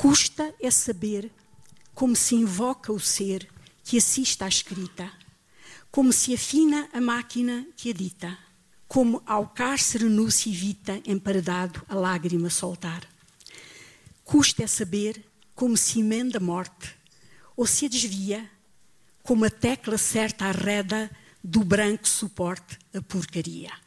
Custa é saber como se invoca o ser que assiste à escrita, como se afina a máquina que edita, como ao cárcere nu se evita emparedado a lágrima soltar. Custa é saber como se emenda a morte, ou se a desvia, como a tecla certa arreda do branco suporte a porcaria.